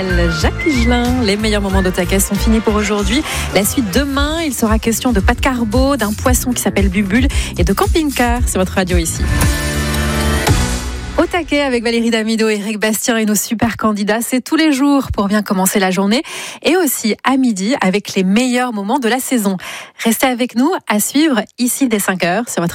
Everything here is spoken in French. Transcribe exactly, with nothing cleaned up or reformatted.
Jacques Higelin, les meilleurs moments d'Otaquet sont finis pour aujourd'hui. La suite demain, il sera question de pâte carbo, d'un poisson qui s'appelle Bubule et de camping-car. C'est votre radio ici. Au taquet avec Valérie Damido et Eric Bastien et nos super candidats, c'est tous les jours pour bien commencer la journée et aussi à midi avec les meilleurs moments de la saison. Restez avec nous à suivre ici dès cinq heures sur votre